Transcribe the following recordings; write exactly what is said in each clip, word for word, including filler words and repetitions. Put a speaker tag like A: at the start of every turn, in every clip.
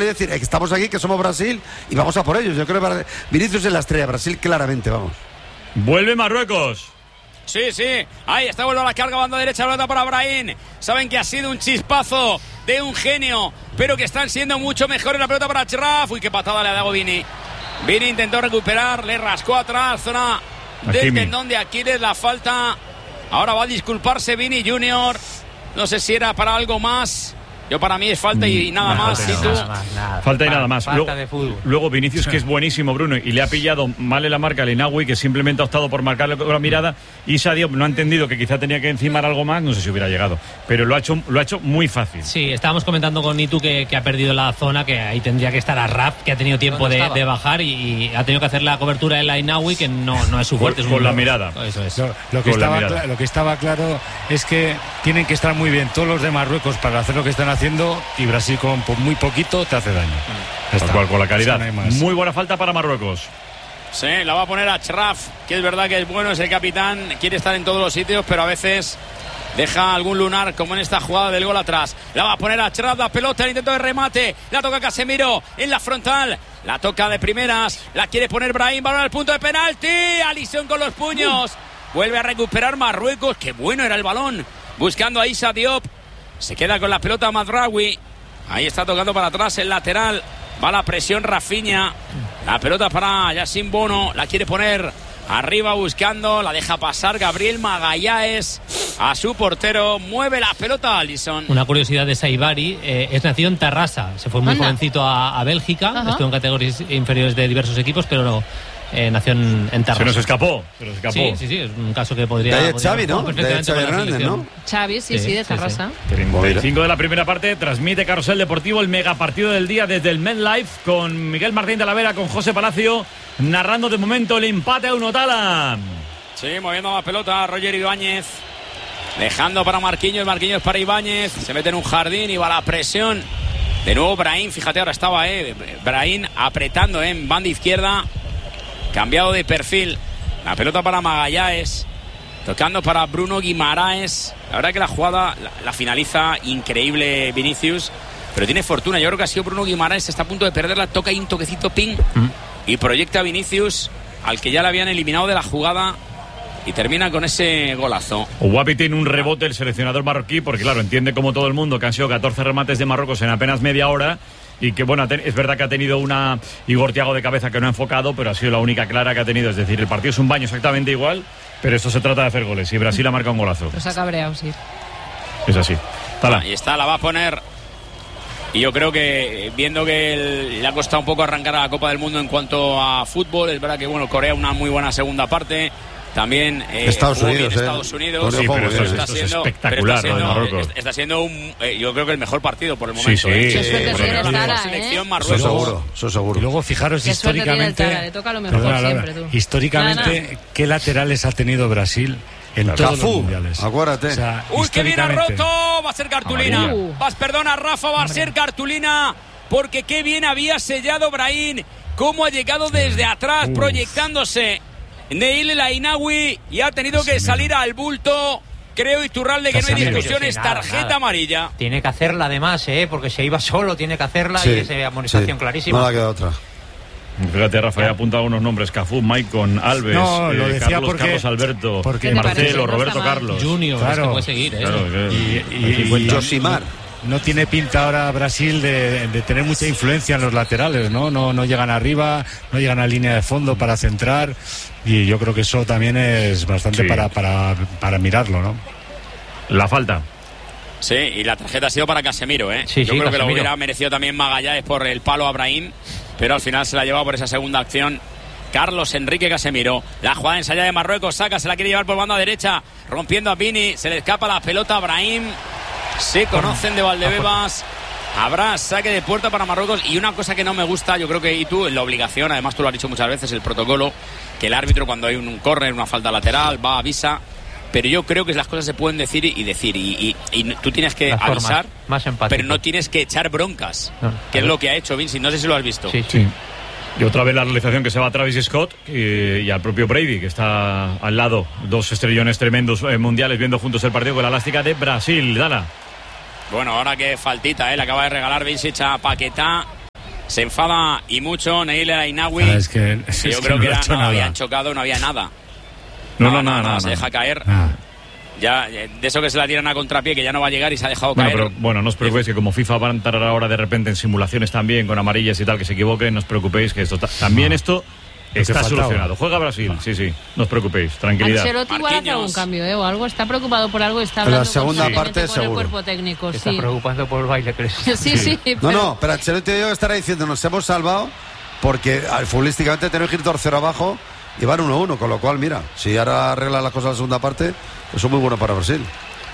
A: salir a decir que estamos aquí, que somos Brasil y vamos a por ellos. Yo creo que Vinicius es la estrella, Brasil claramente, vamos.
B: Vuelve Marruecos.
C: Sí, sí, ahí está, vuelve a la carga, banda derecha, pelota para Brahim. Saben que ha sido un chispazo de un genio, pero que están siendo mucho mejores. La pelota para Achraf. Uy, qué patada le ha dado Vini. Vini intentó recuperar, le rascó atrás, zona del tendón de Aquiles, la falta. Ahora va a disculparse Vini Junior. No sé si era para algo más. Yo para mí es falta y nada
B: nah,
C: más.
B: Falta,
C: ¿Y tú?
B: nada más nada. Falta y nada más.
D: Falta
B: luego,
D: de fútbol.
B: Luego Vinicius, que es buenísimo, Bruno, y le ha pillado mal en la marca al Inagüi, que simplemente ha optado por marcarle con la mirada. Y Sadio no ha entendido que quizá tenía que encimar algo más, no sé si hubiera llegado. Pero lo ha hecho, lo ha hecho muy fácil.
E: Sí, estábamos comentando con Itu que, que ha perdido la zona, que ahí tendría que estar Achraf, que ha tenido tiempo de, de bajar y, y ha tenido que hacer la cobertura en la Inagüi, que no, no es su fuerte.
B: Con,
E: es un
B: con la
E: logro.
B: mirada.
E: Eso es.
F: Lo, lo, que estaba cl- lo que estaba claro es que tienen que estar muy bien todos los de Marruecos para hacer lo que están haciendo, y Brasil con muy poquito te hace daño.
B: Tal cual, con la calidad.
F: No
B: muy buena falta para Marruecos.
C: Sí, la va a poner Achraf, que es verdad que es bueno, es el capitán, quiere estar en todos los sitios, pero a veces deja algún lunar, como en esta jugada del gol atrás. La va a poner Achraf, la pelota, el intento de remate, la toca Casemiro en la frontal, la toca de primeras, la quiere poner Brahim, balón al punto de penalti, Alisson con los puños, vuelve a recuperar Marruecos, qué bueno era el balón, buscando a Issa Diop, se queda con la pelota Mazraoui. Ahí está tocando para atrás el lateral. Va la presión Rafinha. La pelota para Yassine Bono. La quiere poner arriba buscando. La deja pasar Gabriel Magallanes a su portero. Mueve la pelota Alisson.
E: Una curiosidad de Saibari. Eh, es nacido en Tarrasa. Se fue muy
G: Anda.
E: jovencito a, a Bélgica.
G: Ajá.
E: Estuvo en categorías inferiores de diversos equipos, pero no. Eh, nació en, en Tarrasa.
B: Se nos escapó, se nos escapó.
E: Sí, sí, sí, es un caso que podría...
A: De ahí es
E: podría
A: Xavi, ¿no?
E: jugar
A: De
E: perfectamente
A: Xavi
E: con la
A: Hernández,
E: selección.
A: ¿no?
G: Xavi, sí, sí,
E: Sí,
G: de
E: sí,
G: Tarrasa.
B: treinta y cinco de la primera parte, transmite Carrusel Deportivo, el megapartido del día desde el MetLife, con Miguel Martín de la Vera, con José Palacio, narrando de momento el empate a uno Tala.
C: Sí, moviendo la pelota Roger Ibáñez. Dejando para Marquinhos, Marquinhos para Ibáñez. Se mete en un jardín y va la presión. De nuevo Brahim, fíjate, ahora estaba eh, Brahim apretando eh, en banda izquierda. Cambiado de perfil. La pelota para Magallanes. Tocando para Bruno Guimaraes. La verdad que la jugada la, la finaliza increíble Vinicius. Pero tiene fortuna. Yo creo que ha sido Bruno Guimaraes. Está a punto de perderla. Toca ahí un toquecito ping. Mm. Y proyecta a Vinicius, al que ya le habían eliminado de la jugada. Y termina con ese golazo.
B: Guapi tiene un rebote el seleccionador marroquí, porque claro, entiende como todo el mundo que han sido catorce remates de Marruecos en apenas media hora. Y que bueno, es verdad que ha tenido una Igor Thiago de cabeza que no ha enfocado, pero ha sido la única clara que ha tenido. Es decir, el partido es un baño exactamente igual, pero esto se trata de hacer goles. Y Brasil ha marcado un golazo.
G: Los ha cabreado, sí.
B: Es así. Tala.
C: Ahí está, la va a poner. Y yo creo que, viendo que el, le ha costado un poco arrancar a la Copa del Mundo en cuanto a fútbol, es verdad que bueno, Corea una muy buena segunda parte. También eh,
A: Estados Unidos,
C: bien,
A: eh.
C: Estados Unidos.
B: Sí, pero esto,
C: está
B: esto
C: siendo,
B: es espectacular,
C: está siendo,
B: ¿no? Marruecos.
C: está siendo un, eh, yo creo que el mejor partido por el momento.
B: Sí, sí.
C: ¿eh?
G: Qué suerte
A: sí,
G: tiene el
A: sí,
G: Tara,
C: sí. Selección
G: ¿eh?
C: Marruecos.
A: Eso seguro, eso seguro.
F: Y luego fijaros
G: Qué suerte tiene el
F: históricamente,
G: Tara, le toca lo mejor
F: perdona,
G: siempre,
F: Laura,
G: tú.
F: históricamente,
G: Nada.
F: ¿qué laterales ha tenido Brasil en
A: Claro.
F: todos
A: Cafú,
F: los mundiales?
A: acuérdate.
F: O sea,
C: Uy, que bien ha
F: históricamente.
C: roto. Va a ser cartulina.
G: Amarilla.
C: Vas, perdona, Rafa, va a ser cartulina. Porque qué bien había sellado Brahim. Cómo ha llegado desde atrás,
F: Uf.
C: proyectándose Neil El Ainaoui. Y ha tenido que salir al bulto. Creo, Iturralde, que no hay
F: Casemiro.
C: discusiones.
D: Sí, nada,
C: Tarjeta
D: nada.
C: amarilla.
D: Tiene que hacerla además, ¿eh? Porque se iba solo, tiene que hacerla
A: Sí,
D: y esa amonestación
A: sí.
D: clarísima.
A: No le queda otra.
B: Fíjate, Rafa, he apuntado unos nombres: Cafú, Maicon, Alves,
F: No, lo
B: eh,
F: decía
B: Carlos,
F: porque-
B: Carlos Alberto,
F: porque-
G: ¿Qué te
B: Marcelo,
G: parece? No
B: Roberto
G: está mal.
B: Carlos.
E: Junior,
F: Claro.
E: es que puede seguir, ¿eh?
B: Claro, que-
F: Y, y-
B: cincuenta.
F: y-
A: Josimar.
F: no tiene pinta ahora Brasil de, de tener mucha influencia en los laterales, ¿no? ¿no? No llegan arriba, no llegan a línea de fondo para centrar, y yo creo que eso también es bastante
B: Sí.
F: para, para, para mirarlo, ¿no?
B: La falta.
C: Sí, y la tarjeta ha sido para Casemiro, ¿eh?
D: Sí,
C: Yo
D: sí,
C: creo que lo
D: Casemiro.
C: hubiera merecido también Magallanes por el palo a Brahim, pero al final se la lleva por esa segunda acción Carlos Enrique Casemiro. La jugada ensayada de Marruecos, saca, se la quiere llevar por banda derecha, rompiendo a Vini, se le escapa la pelota a Brahim. Se conocen de Valdebebas. Habrá saque de puerta para Marruecos. Y una cosa que no me gusta, yo creo que y tú, la obligación, además tú lo has dicho muchas veces, el protocolo, que el árbitro cuando hay un córner, una falta lateral, va, avisa. Pero yo creo que las cosas se pueden decir y decir. Y, y, y tú tienes que
D: Las formas,
C: avisar,
D: más empático.
C: pero no tienes que echar broncas.
D: No,
C: que es
D: ver.
C: lo que ha hecho Vinci. No sé si lo has visto.
D: Sí, sí.
B: Y otra vez la realización que se va a Travis Scott y, y al propio Brady, que está al lado. Dos estrellones tremendos eh, mundiales viendo juntos el partido con la elástica de Brasil. Dala.
C: Bueno, ahora que faltita, ¿eh? Le acaba de regalar Vinci a Paquetá. se enfada y mucho Neil El Ainaoui.
F: Ah, es que, es
C: yo
F: que
C: creo
F: no
C: que
F: le ha
C: era,
F: hecho
C: no
F: nada.
C: habían chocado, no había nada.
B: No,
C: No,
B: no,
C: no,
B: nada,
C: no,
B: nada,
C: se
B: nada.
C: deja caer.
F: Ah.
C: Ya, de eso que se la tiran a contrapié, que ya no va a llegar y se ha dejado
B: Bueno,
C: caer.
B: pero bueno, no os preocupéis que como FIFA va a entrar ahora de repente en simulaciones también con amarillas y tal, que se equivoquen, no os preocupéis que esto ta- también
F: No.
B: esto
F: que
B: está
F: faltaba.
B: solucionado. Juega Brasil, sí, sí, no os preocupéis, tranquilidad.
G: Ancelotti igual hace
C: Marquinhos.
G: algún cambio, ¿eh? O algo, está preocupado por algo, está
A: En la
G: hablando
A: segunda
G: constantemente
A: parte,
G: con el
A: seguro.
G: cuerpo técnico,
D: Se está
G: sí.
D: preocupando por el baile, ¿crees?
G: Sí, sí,
A: No,
G: pero-
A: no, pero Ancelotti yo estará diciendo, nos hemos salvado porque ah, futbolísticamente tenemos que ir dos cero abajo y van uno uno, con lo cual, mira, si ahora arregla las cosas en la segunda parte, eso es muy bueno para Brasil.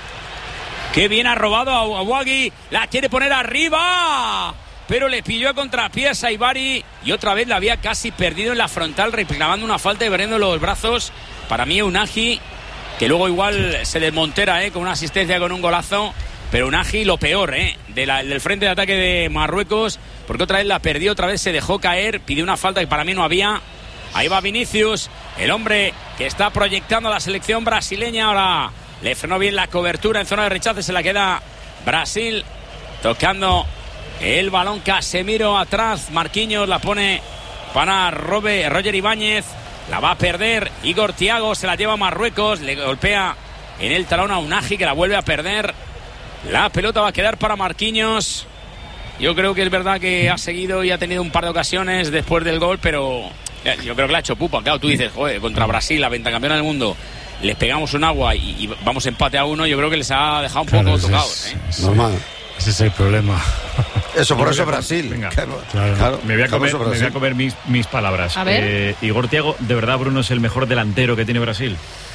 C: Qué bien ha robado a Awagi. La quiere poner arriba. Pero le pilló a contrapiés a Ibari. Y otra vez la había casi perdido en la frontal, reclamando una falta y abriendo los brazos. Para mí, Unagi, que luego igual se desmontera, ¿eh? Con una asistencia, con un golazo. Pero Unagi, lo peor, ¿eh? De la, del frente de ataque de Marruecos. Porque otra vez la perdió, otra vez se dejó caer. Pidió una falta que para mí no había. Ahí va Vinicius, el hombre que está proyectando a la selección brasileña. Ahora le frenó bien la cobertura en zona de rechace, se la queda Brasil tocando el balón. Casemiro atrás, Marquinhos la pone para Robe, Roger Ibáñez, la va a perder Igor Thiago, se la lleva a Marruecos, le golpea en el talón a Unagi, que la vuelve a perder. La pelota va a quedar para Marquinhos. Yo creo que es verdad que ha seguido y ha tenido un par de ocasiones después del gol, pero yo creo que la ha hecho pupa. Claro, tú dices, joder, contra Brasil, la pentacampeona del mundo, les pegamos un agua y, y vamos empate a uno. Yo creo que les ha dejado un
F: Claro,
C: poco
F: ese
C: tocados,
F: es-
C: ¿eh?
F: ese-
A: Normal.
F: Ese es el problema.
A: Eso, por
B: Me
A: eso
B: voy a-
A: Brasil.
B: venga.
A: Claro,
F: Claro.
A: claro,
B: Me voy a
A: por
B: comer,
A: eso
B: me voy a
A: Brasil.
B: comer mis, mis palabras.
G: A ver.
B: Eh, Igor Thiago, ¿de verdad Bruno es el mejor delantero que tiene Brasil?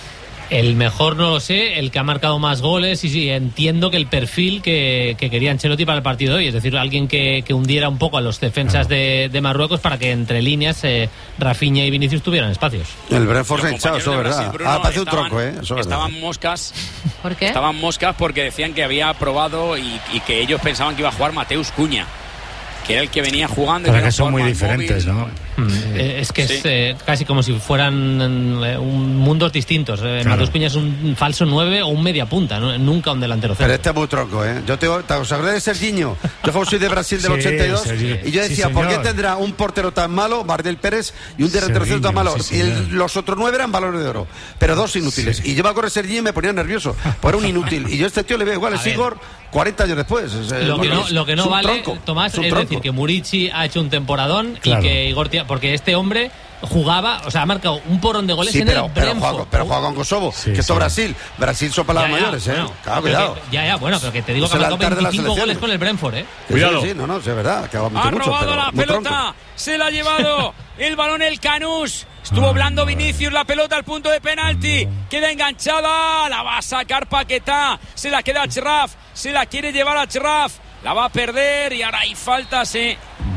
E: El mejor no lo sé, el que ha marcado más goles y sí, entiendo que el perfil que, que quería Ancelotti para el partido de hoy, es decir, alguien que, que hundiera un poco a los defensas de, de Marruecos para que entre líneas eh, Rafinha y Vinicius tuvieran espacios.
A: El Brentford se ha
C: Los
A: hinchado, eso es
C: compañeros de
A: verdad.
C: Brasil, Bruno,
A: Ah, parece un
C: estaban-
A: tronco, ¿eh? Eso es verdad.
C: Estaban moscas,
G: ¿Por qué?
C: estaban moscas porque decían que había probado y, y que ellos pensaban que iba a jugar Mateus Cuña, que era el que venía jugando. y
F: Para
C: era
F: que
C: un
F: son muy
C: jugador más
F: diferentes,
C: móvil.
F: ¿no?
E: Eh, es que
C: Sí.
E: es eh, casi como si fueran eh, un, mundos distintos. Eh,
F: Claro.
E: Mateus Cuña es un falso nueve o un media punta, ¿no? Nunca un delantero
A: Pero
E: centro.
A: este es muy tronco, ¿eh? Yo te, te ¿os acordáis de Serginho? Yo como soy de Brasil del
F: Sí,
A: ochenta y dos
F: Serginho.
A: y yo
F: Sí,
A: decía, ¿por qué
F: señor.
A: tendrá un portero tan malo, Bardel Pérez, y un delantero centro tan
F: Serginho,
A: malo?
F: sí,
A: y el-
F: señor.
A: los otros nueve eran valores de oro, pero dos inútiles. Y yo me acuerdo de Serginho y me ponía nervioso, pues era un inútil. Y yo a este tío le veo igual,
E: A
A: es
E: ver.
A: Igor, cuarenta años después. Es, eh,
E: Lo que
A: bueno,
E: no,
A: es-
E: lo que
A: es
E: no
A: un
E: vale,
A: tronco,
E: Tomás,
A: es un
E: es
A: tronco.
E: decir que Murici ha hecho un temporadón
F: Claro.
E: y que Igor Tia- porque este hombre jugaba, o sea, ha marcado un porrón de goles
A: Sí,
E: en
A: pero,
E: el
A: pero,
E: Brentford.
A: juega, pero juega con Kosovo,
F: Sí,
A: que esto
F: sí.
A: Brasil. Brasil son palabras
E: Ya, ya,
A: mayores, ¿eh?
E: bueno,
A: Claro,
E: pero
A: cuidado.
E: que- ya, ya, bueno, pero que te digo
A: Es
E: que ha
A: el
E: marcado
A: altar de las
E: veinticinco goles
A: selecciones.
E: con el Brentford, ¿eh?
A: Que
B: Cuidado.
A: Sí, sí, no, no, es verdad, que ha
C: Ha
A: mucho,
C: robado
A: pero
C: la
A: muy tronco.
C: pelota, se la ha llevado el balón el Canús. Estuvo blando Vinicius, la pelota al punto de penalti. Queda enganchada, la va a sacar Paquetá. Se la queda a Achraf, se la quiere llevar a Achraf. La va a perder y ahora hay faltas eh,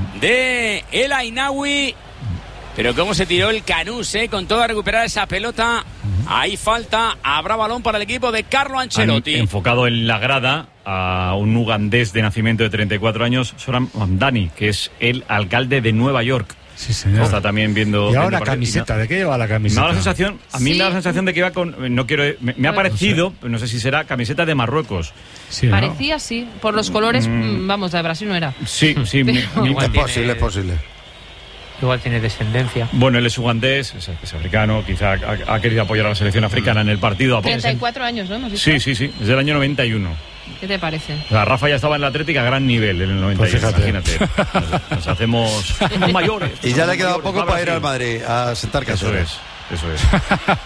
C: de El Ainaoui. Pero cómo se tiró el Canús, eh, con todo a recuperar esa pelota. Hay falta, habrá balón para el equipo de Carlo
B: Han
C: Ancelotti.
B: enfocado en la grada a un ugandés de nacimiento de treinta y cuatro años, Soran Mamdani, que es el alcalde de Nueva York.
F: Sí, señor.
B: Está también viendo.
F: Y ahora
B: viendo partido.
F: camiseta, ¿de qué lleva la
B: Me
F: camiseta?
B: da la sensación, a mí
G: Sí.
B: me da la sensación de que iba con, no quiero, me, me ha
G: Bueno,
B: parecido, no sé si será camiseta de Marruecos.
F: Sí, ¿no?
G: Parecía sí, por los colores, mm, vamos, la de Brasil no era.
B: Sí, sí. mi-
G: Pero-
B: mi-
D: Igual
A: Es
D: tiene-
A: posible, es posible.
D: Igual tiene descendencia.
B: bueno, él es ugandés, es, es africano, quizá ha, ha querido apoyar a la selección africana en el partido.
G: treinta y cuatro años, ¿no? ¿Hemos dicho?
B: Sí, sí, sí, es del año noventa y uno.
G: ¿Qué te parece?
B: O sea, Rafa ya estaba en la Atlética a gran nivel en el noventa y uno,
F: Pues fíjate.
B: imagínate. Nos, nos hacemos mayores.
A: Y ya le ha quedado poco
B: Va
A: para ir al
B: Brasil.
A: Madrid a sentar
B: Eso
A: caseras.
B: es, eso es.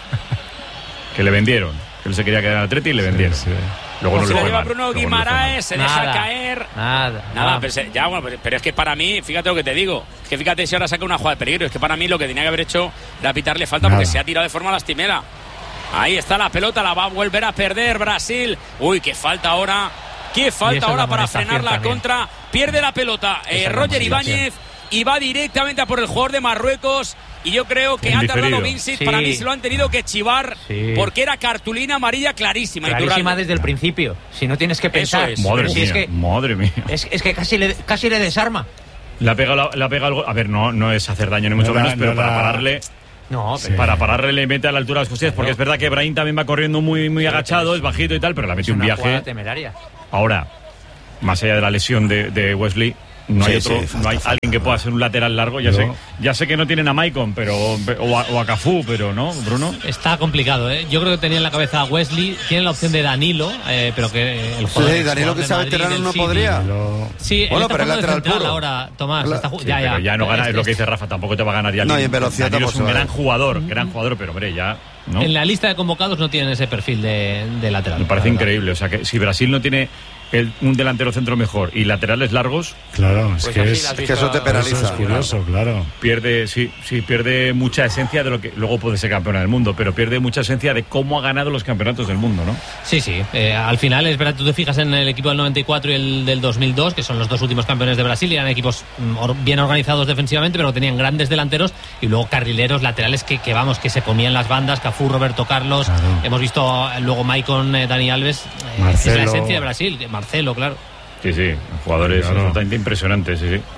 B: Que le vendieron. Que él se quería quedar en el Atleti y le vendieron.
F: Sí, sí.
B: Luego no
C: se
B: le
C: la
B: fue
C: lleva
B: mal.
C: Bruno
B: Luego no le fue mal.
C: Guimaraes, se deja
D: Nada.
C: caer.
D: Nada.
C: Nada,
D: Ah,
C: pero, se- ya, bueno, pero, pero es que para mí, fíjate lo que te digo, es que fíjate si ahora saca una jugada de peligro, es que para mí lo que tenía que haber hecho era pitarle falta
F: Nada.
C: porque se ha tirado de forma lastimera. Ahí está la pelota, la va a volver a perder Brasil. Uy, qué falta ahora, qué
D: Y
C: falta
D: eso es
C: ahora
D: una
C: para
D: amonestación
C: frenar la
D: también.
C: contra. Pierde la pelota eh,
D: Esa es la
C: Roger
D: amonestación.
C: Ibáñez y va directamente a por el jugador de Marruecos. Y yo creo que
B: Un
C: ha tardado
B: diferido.
C: Vincent,
D: Sí.
C: para mí se lo han tenido que chivar
D: Sí.
C: porque era cartulina amarilla clarísima.
D: clarísima
C: Iturralde.
D: desde el principio. Si no tienes que pensar.
C: es.
B: Madre
D: Si
B: mía,
D: es que,
B: madre mía.
D: es, es que casi le, casi le desarma.
B: Le ha pegado, la- le ha pegado algo. A ver, no, no es hacer daño ni mucho
F: No la-
B: menos, pero
F: no
B: para
F: la-
B: pararle.
D: No,
F: Sí.
D: pero
B: Para pararle le mete a la altura de las costillas, porque es verdad que Brahim también va corriendo muy, muy agachado, es bajito y tal, pero le ha
D: es
B: metido un
D: una
B: viaje.
D: jugada temeraria.
B: Ahora, más allá de la lesión de, de Wesley, No hay,
A: Sí,
B: otro,
A: sí, falta,
B: no hay
A: falta,
B: alguien que pueda ser un lateral largo. Ya
F: No.
B: sé ya sé que no tienen a Maicon pero, o, a, o a Cafú, pero no, Bruno.
E: Está complicado, ¿eh? Yo creo que tenía en la cabeza a Wesley, tiene la opción de Danilo, eh, pero que el jugador.
A: Sí, Danilo que sea veterano no podría.
F: Lo-
E: Sí,
A: Bueno,
E: él está
A: pero es
E: jugando de
A: lateral
E: central
A: puro.
E: ahora, Tomás.
A: La-
E: Está ju-
B: Sí,
E: ya,
B: pero
E: ya.
B: ya no gana, es lo que
E: Este-
B: dice Rafa, tampoco te va a ganar ya.
A: No,
B: Lin-
A: y en velocidad
B: Danilo es
A: tampoco
B: un
A: se va.
B: gran jugador, gran jugador, pero hombre, ya no.
E: En la lista de convocados no tienen ese perfil de, de lateral.
B: Me parece
E: la verdad.
B: increíble, o sea que si Brasil no tiene el- un delantero centro mejor y laterales largos,
F: Claro, es
D: Pues
F: que
D: así
F: es,
D: las
A: Es que eso te
F: eso
A: penaliza.
F: es curioso, claro.
B: pierde, sí, sí, pierde mucha esencia de lo que luego puede ser campeona del mundo, pero pierde mucha esencia de cómo ha ganado los campeonatos del mundo, ¿no?
E: Sí, sí. Eh, al final, es verdad, tú te fijas en el equipo del noventa y cuatro y el del dos mil dos, que son los dos últimos campeones de Brasil, y eran equipos mm, or- bien organizados defensivamente, pero tenían grandes delanteros y luego carrileros laterales que, que vamos, que se comían las bandas, Cafú, Roberto Carlos.
F: Claro.
E: Hemos visto eh, luego Maicon, eh, Dani Alves. eh, es la
F: Marcelo.
E: esencia de Brasil. eh, Marcelo, claro.
B: Sí, sí, jugadores
F: Claro.
B: absolutamente impresionantes, sí, sí.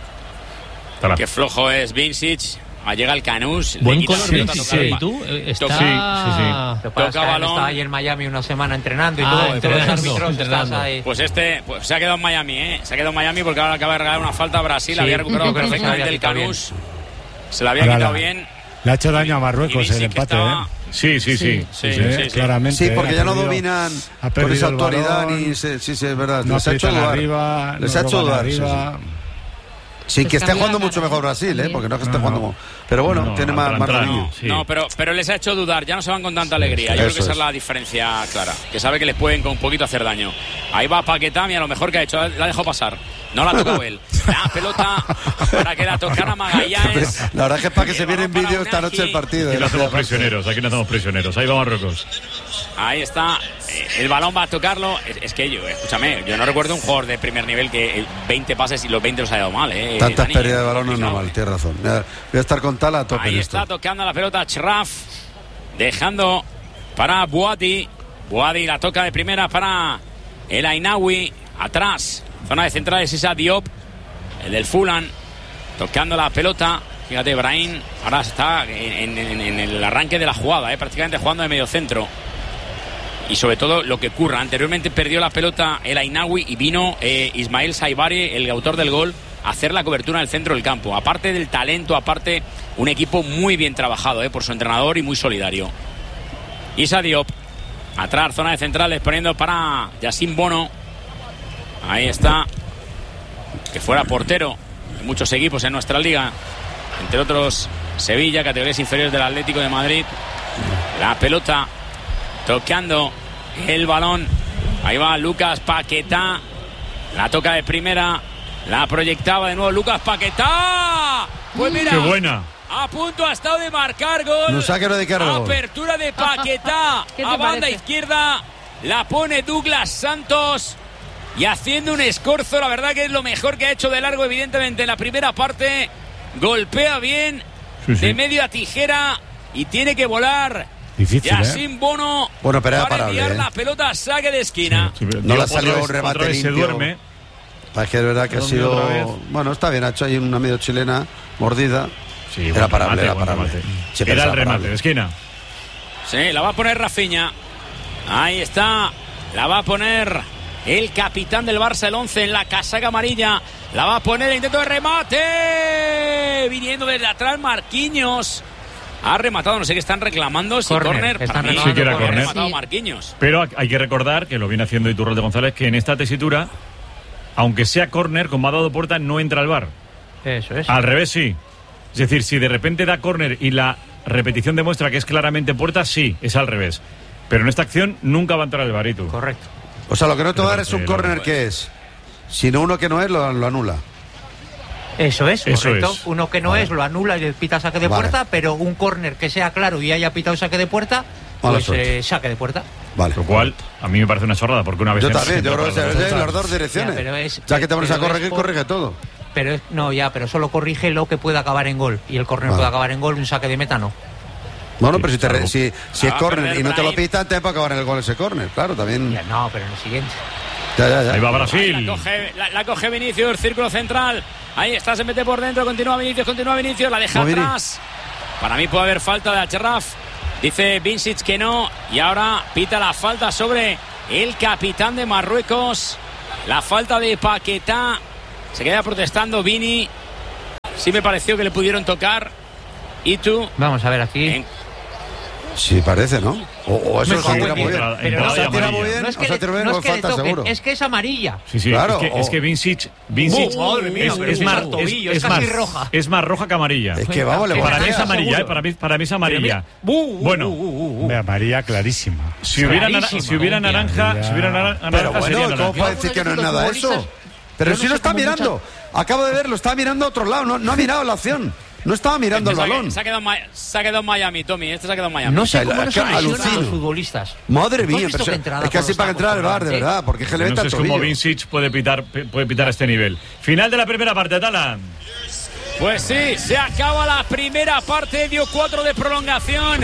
B: Tala.
C: Qué flojo es Vincic. Ah, llega el Canús.
E: Buen
C: le quita
E: color,
C: la pelota,
E: sí,
C: toca el
E: ¿Y
C: ba-
E: tú? Eh, Está...
C: Toca-
B: Sí, sí, sí.
D: Lo que pasa
C: Toca
D: es que él
C: balón.
D: está ahí en Miami una semana entrenando y
E: Ah,
D: todo. y todos los
E: entrenando,
D: árbitros
E: entrenando.
D: estás ahí.
C: Pues este pues se ha quedado en Miami, ¿eh? Se ha quedado en Miami porque ahora acaba de regalar una falta a Brasil.
D: Sí,
C: había recuperado
D: yo creo que se la
C: perfectamente
D: había
C: el
D: quitado
C: Canús. Se la había
F: Ahora
C: quitado
F: la-
C: bien.
F: Le ha hecho daño a
C: Y
F: Marruecos
C: Vincic,
F: el
C: que
F: empate,
C: estaba-
F: ¿eh?
B: Sí, sí, sí.
C: Sí,
F: Sí,
C: sí, sí.
F: claramente.
A: Sí, porque
F: ha
A: ya no
F: perdido-
A: dominan
F: ha
A: con
F: perdido
A: esa
F: el
A: autoridad
F: balón,
A: y se- sí, sí, es verdad.
F: no
A: les ha hecho
F: aprietan
A: dudar.
F: arriba,
A: les
F: no
A: ha hecho
F: roban
A: dudar. sí,
F: arriba.
A: sí. Sí, que esté
G: cambia
A: jugando
G: la
A: mucho
G: cara,
A: mejor Brasil, ¿eh?
G: también.
A: Porque no es que esté
F: No,
A: jugando.
F: no.
A: como- Pero bueno,
B: No,
A: tiene
B: al
A: más, más
B: entrar,
A: dominio.
C: No,
B: Sí.
C: no, pero, pero les ha hecho dudar. Ya no se van con tanta alegría. Yo
A: eso
C: creo que esa
A: es.
C: es la diferencia clara. Que sabe que les pueden con un poquito hacer daño. Ahí va Paquetá, mira lo mejor que ha hecho. La ha dejado pasar. No la ha tocado él. La pelota para que la tocara Magallanes.
A: La verdad es que es para que se
C: El
A: viene en
C: balón para
A: vídeo esta
C: Unagi.
A: noche el partido.
B: Aquí
A: ¿eh?
B: no hacemos prisioneros, aquí no hacemos prisioneros. Ahí va Marruecos.
C: Ahí está. Eh, El balón va a tocarlo. Es, es que yo, escúchame, yo no recuerdo un jugador de primer nivel que eh, veinte pases y los veinte los ha dado mal. Eh,
A: Tantas
C: Dani,
A: pérdidas de
C: eh,
A: balón no es
C: complicado.
A: normal, tienes razón. Ya, voy a estar con Tala a tope
C: Ahí
A: en esto.
C: está tocando la pelota Chraf, dejando para Boadi. Boadi la toca de primera para el Ainawi. Atrás, zona de centrales Issa Diop, el del Fulham, tocando la pelota. Fíjate, Brahim ahora está en, en- en el arranque de la jugada, eh, prácticamente jugando de medio centro. Y sobre todo lo que ocurra. Anteriormente perdió la pelota el Ainawi y vino eh, Ismael Saibari, el autor del gol, a hacer la cobertura en el centro del campo. Aparte del talento, aparte un equipo muy bien trabajado eh, por su entrenador y muy solidario. Issa Diop, atrás, zona de centrales, poniendo para Yacine Bono. Ahí está. Que fuera portero de muchos equipos en nuestra liga. Entre otros Sevilla, categorías inferiores del Atlético de Madrid. La pelota tocando el balón. Ahí va Lucas Paquetá. La toca de primera. La proyectaba de nuevo Lucas Paquetá. Pues mira.
B: ¡Qué buena!
C: A punto ha estado de marcar gol.
A: No saque no de cargo.
C: Apertura de Paquetá.
G: ¿Qué te
C: A banda
G: parece?
C: izquierda. La pone Douglas Santos. Y haciendo un escorzo. La verdad que es lo mejor que ha hecho de largo, evidentemente, en la primera parte. Golpea bien.
B: Sí, sí.
C: De medio a tijera. Y tiene que volar.
F: Difícil, ¿eh?
C: Yacine Bono.
A: Bueno, pero era
C: para
A: parable,
C: enviar
A: ¿eh?
C: la pelota a saque de esquina.
B: Sí, pero
A: No le ha
B: otra
A: salido
B: vez-
A: un remate
B: otra vez se
A: limpio.
B: duerme.
A: Es que es verdad que ha
B: Dormido otra vez.
A: sido. Bueno, está bien, ha hecho ahí una medio chilena mordida.
B: Sí,
A: Era
B: buen
A: parable,
B: remate,
A: era
B: buen
A: parable.
B: remate.
A: Sí, pero
B: Era el
A: era
B: remate
A: parable.
B: de esquina.
C: Sí, la va a poner Rafinha. Ahí está. La va a poner el capitán del Barça, el once, en la casaca amarilla. La va a poner el intento de remate. Viniendo desde atrás Marquinhos. Ha rematado, no sé qué están reclamando. Si
D: Córner,
C: córner, para
D: están
C: mí,
B: reclamando Sí que era
C: córner. Ha
B: córner.
C: rematado
G: Sí.
C: Marquinhos.
B: Pero hay que recordar, que lo viene haciendo Iturralde González, que en esta tesitura, aunque sea córner, como ha dado Puerta, no entra al bar.
D: Eso es.
B: Al revés, sí. Es decir, si de repente da córner y la repetición demuestra que es claramente Puerta, sí, es al revés. Pero en esta acción nunca va a entrar el bar, Itu.
D: Correcto.
A: O sea, lo que no te va a dar es un
B: Pero,
A: córner
B: pues.
A: que es. Sino uno que no es, lo, lo anula.
D: Eso es,
B: Eso
D: correcto.
B: es.
D: Uno que no
A: Vale.
D: es, lo anula y le pita saque de
A: Vale.
D: puerta, pero un córner que sea claro y haya pitado saque de puerta,
A: Mala
D: pues
A: suerte.
D: eh, saque de puerta.
A: Vale.
B: Lo cual, a mí me parece una chorrada, porque una vez...
A: Yo
B: en-
A: también, yo creo que
B: para
A: es
B: los
A: en
B: dos.
A: las dos direcciones.
D: Ya, pero es-
A: ya que te pones a
D: pero es
A: corregir,
D: por-
A: corrige todo.
D: Pero es, no, ya, pero solo corrige lo que puede acabar en gol. Y el córner
A: Vale.
D: puede acabar en gol, un saque de meta no.
A: Bueno,
B: Sí,
A: pero si, te re-
B: salvo-
A: si, si
C: La
A: es
C: va a
A: córner
C: perder
A: y no te lo
C: Brahim.
A: pitan, te puede acabar en el gol ese córner. Claro, también.
D: Ya, no, pero en el siguiente.
A: Ya, ya, ya.
B: Ahí va
C: Ahí
B: Brasil.
C: la, coge, la, la coge Vinicius, círculo central. Ahí está, se mete por dentro, continúa Vinicius, continúa Vinicius, la deja
A: Movini.
C: atrás. Para mí puede haber falta de Achraf. Dice Vincic que no. Y ahora pita la falta sobre el capitán de Marruecos. La falta de Paquetá. Se queda protestando Vini. Sí me pareció que le pudieron tocar. ¿Y tú?
D: Vamos a ver aquí.
C: En...
A: Sí, parece, ¿no? O, o eso se tira muy bien.
B: Entrada-
A: O
B: entrada
A: se
B: y
A: tira
B: amarilla.
A: muy bien,
D: No es
A: o
D: que
A: se
D: le,
A: tira muy bien,
D: no
A: o
D: es que le
A: falta
D: toquen,
A: seguro.
D: es que es amarilla.
B: Sí, sí,
A: Claro,
B: es que,
A: o-
B: es que Vincic, Vincic
D: Uh, madre mía,
B: es,
D: pero
B: es
D: es
B: más,
D: al tobillo,
B: es,
D: es
B: es
D: casi
B: más,
D: roja.
B: es más roja que amarilla.
A: Es que vamos, le
B: Para mí
A: voltea.
B: es amarilla,
D: seguro.
B: eh, para, mí, para mí es amarilla.
D: Uh, uh,
B: Bueno,
D: uh, uh, uh.
F: Hombre, amarilla clarísima.
B: si hubiera, nara-
D: Clarísima,
B: si hubiera
D: hostia.
B: naranja, si hubiera nara- naranja
A: Pero
B: sería
A: bueno,
B: naranja.
A: ¿cómo puede decir que no es nada eso? Pero
D: yo
A: si
D: no
A: no
D: sé
A: está
D: cómo
A: mirando. Acabo de verlo, estaba mirando a otro lado, no, no ha mirado la acción. No estaba mirando el
C: se, ha,
A: balón.
C: se, ha quedado en Ma- se ha quedado en Miami, Tommy. Este se ha quedado en Miami.
D: No sé
A: O sea,
D: cómo
A: es
D: no
A: que
D: se lesionan
A: alucino.
D: los futbolistas.
A: Madre
D: ¿Tú has
A: mía,
D: visto
A: pero
D: qué
A: se-
D: entrada
A: es que
D: con
A: así
D: los
A: para entrar al
D: tacos
A: bar, de
D: por
A: verdad, porque es que le
B: Yo
A: vete
B: no
A: al
B: sé cómo
A: tobillo.
B: Vincic puede pitar, puede pitar a este nivel. Final de la primera parte, Tala.
C: Pues sí, se acaba la primera parte, dio cuatro de prolongación.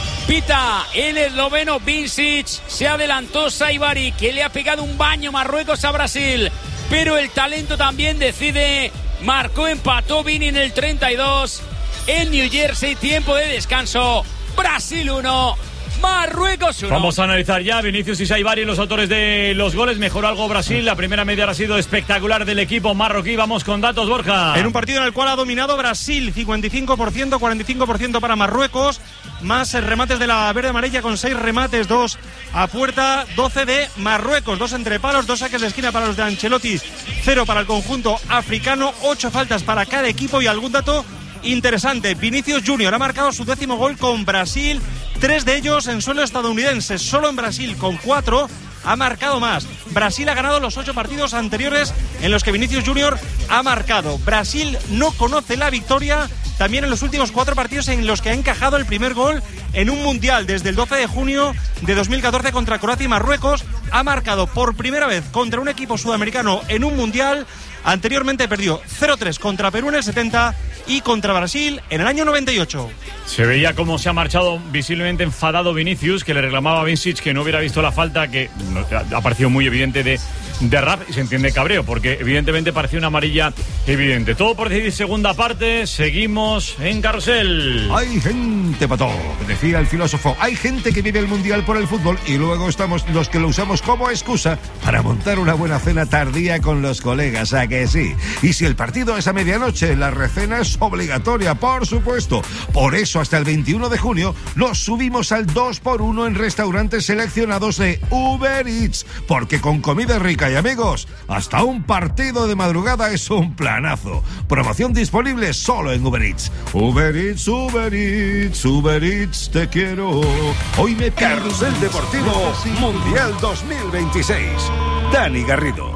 C: Pita el esloveno Vincic, se adelantó Saibari, que le ha pegado un baño Marruecos a Brasil. Pero el talento también decide, marcó, empató Vini en el treinta y dos. En New Jersey, tiempo de descanso. Brasil uno, Marruecos uno.
B: Vamos a analizar ya Vinicius y Saibari, los autores de los goles. Mejoró algo Brasil. La primera media hora ha sido espectacular del equipo marroquí. Vamos con datos, Borja.
H: En un partido en el cual ha dominado Brasil, cincuenta y cinco por ciento, cuarenta y cinco por ciento para Marruecos. Más remates de la verde amarilla con seis remates, dos a puerta, doce de Marruecos, dos entre palos, dos saques de esquina para los de Ancelotti, cero para el conjunto africano, ocho faltas para cada equipo. Y algún dato interesante, Vinicius Junior ha marcado su décimo gol con Brasil, tres de ellos en suelo estadounidense. Solo en Brasil, con cuatro, ha marcado más. Brasil ha ganado los ocho partidos anteriores en los que Vinicius Junior ha marcado. Brasil no conoce la victoria también en los últimos cuatro partidos en los que ha encajado el primer gol en un mundial. Desde el doce de junio de dos mil catorce contra Croacia y Marruecos, ha marcado por primera vez contra un equipo sudamericano en un mundial. Anteriormente perdió cero tres contra Perú en el setenta y contra Brasil en el año noventa y ocho.
B: Se veía cómo se ha marchado visiblemente enfadado Vinicius, que le reclamaba a Vincic que no hubiera visto la falta, que no- ha parecido muy evidente de, de Raf, y se entiende cabreo, porque evidentemente parecía una amarilla evidente. Todo por decidir segunda parte, seguimos en Carrusel.
I: Hay gente, Pato, decía el filósofo, hay gente que vive el Mundial por el fútbol y luego estamos los que lo usamos como excusa para montar una buena cena tardía con los colegas, ¿a que sí? Y si el partido es a medianoche, la recena es obligatoria, por supuesto. Por eso hasta el veintiuno de junio nos subimos al dos por uno en restaurantes seleccionados de Uber Eats, porque con comida rica y amigos, hasta un partido de madrugada es un planazo. Promoción disponible solo en Uber Eats. Uber Eats, Uber Eats, Uber Eats, te quiero. Hoy me Carrusel Deportivo Mundial dos mil veintiséis. Dani Garrido.